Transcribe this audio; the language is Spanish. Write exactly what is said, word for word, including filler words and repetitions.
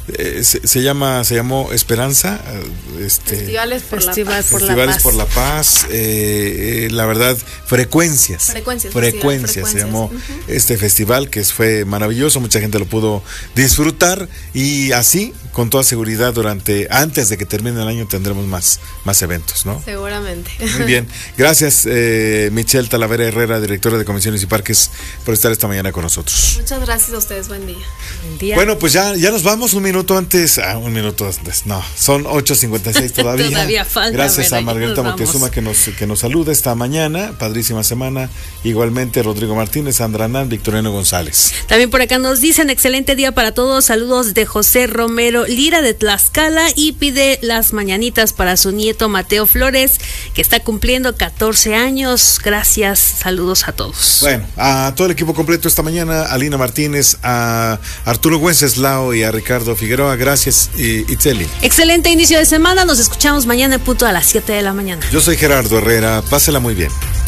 eh, se, se llama, se llamó Esperanza, este, Festivales por Festival la Paz. por la Festivales Paz. por la Paz, eh, eh, la verdad, frecuencias. Frecuencias, Frecuencias, festival, se llamó frecuencias. este festival, que fue maravilloso, mucha gente lo pudo disfrutar, y así, con toda seguridad, durante, antes de que termine el año tendremos más, más eventos, ¿no? Seguramente. Muy bien, gracias eh, Michelle Talavera Herrera, directora de Comisiones y Parques, por estar esta mañana con nosotros. Muchas gracias a ustedes, buen día. Buen día. Bueno, pues ya, ya nos vamos un minuto antes, ah, un minuto antes, no, son ocho cincuenta y seis todavía. Todavía falta, Gracias pero a ya Margarita nos Moctezuma vamos. que nos, que nos saluda esta mañana, padrísima semana, igualmente Rodrigo Martínez, Sandra Nan, Victoriano González. También por acá nos dicen excelente día para todos, saludos de José Romero Lira de Tlaxcala, y pide las mañanitas para su nieto Mateo Flores, que está cumpliendo catorce años. Gracias, saludos a todos. Bueno, a todo el equipo completo esta mañana, a Lina Martínez, a Arturo Wenceslao y a Ricardo Figueroa, gracias, y Itzeli. Excelente inicio de semana, nos escuchamos mañana en punto a las siete de la mañana. Yo soy Gerardo Herrera, pásela muy bien.